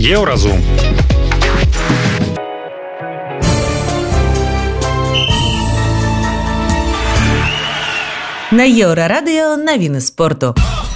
Еўразум. На Еўрарадыё навіны спорту.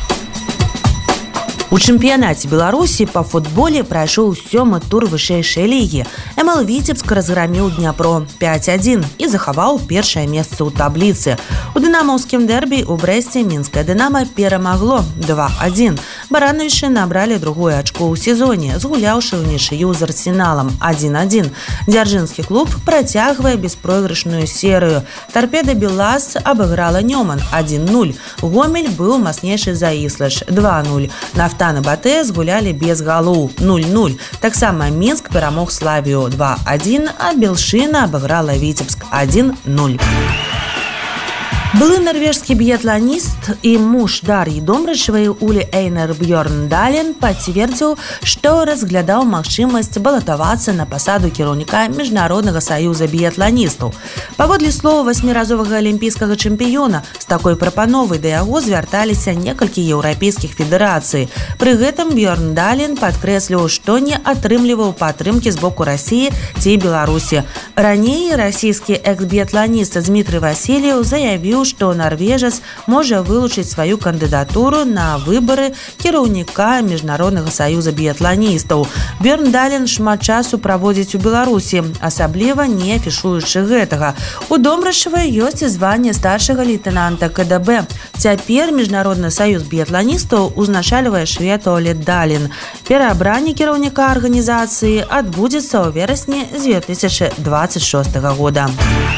У чэмпіянаце Беларусі па футболе прайшоў 7-й тур вышэйшай лігі. МЛ Віцебск разграміў Дняпро 5-1 і захаваў першае месца ў табліцы. У дынамаўскім дэрбі ў Брэсце мінскае Дынама перамагло 2-1. Баранавічы набралі другое ачко ў сезоне, згуляўшы ўнічыю з Арсеналам 1-1. Дзяржынскі клуб працягвае беспройгрышную серыю. Торпеда Белас абыграла Нёман 1-0. Гомель быў маснейшы за Іслэч 2-0. Нафтан і БТС гулялі без галоў 0-0. Таксама Мінск перамог Славію 2-1, а Белшына абыграла Віцебск 1-0. Былы нарвежскі біятланіст і муж Дар'і Домрачевай Улі Эйнер Бьорн Дален пацвердзіў, што разглядаў магчымасць балатавацца на пасаду кіраўніка Міжнароднага саюза біятланістаў. Паводле слова 8-разовага алімпійскага чэмпіёна, з такой прапановай да яго звярталіся некалькі еўрапейскіх федэрацый. Пры гэтым Бьорн Дален падкрэсліў, што не атрымліваў падтрымкі з боку Расіі ці Беларусі. Раней расійскі экс-біятланіст Дмітрый Васильев заявіў, што нарвежец можа вылучыць сваю кандыдатуру на выбары кіраўніка Міжнароднага саюза біятланістаў. Бьорн Дален шмат часу праводзіць у Беларусі, асабліва не афішуючы гэтага. У Домрачевай ёсць званне старшага лейтэнанта КДБ. Цяпер Міжнародны саюз біятланістаў узначальвае швед Оле Дален. Пераабранне кіраўніка арганізацыі адбудзецца ў верасні 2026 года.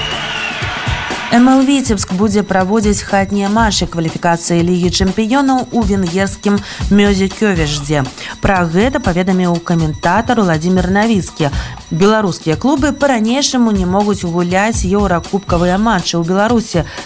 МЛ Віцебск будзе праводзіць хатнія матчы кваліфікацыі Лігі чэмпіёнаў у венгерскім Мёзе-Кёвеждзе. Пра гэта паведаміў каментатар Владзімір Навіцкі. Беларускія клубы па-ранейшаму не могуць гуляць еўракубкавыя матчы ў Беларусі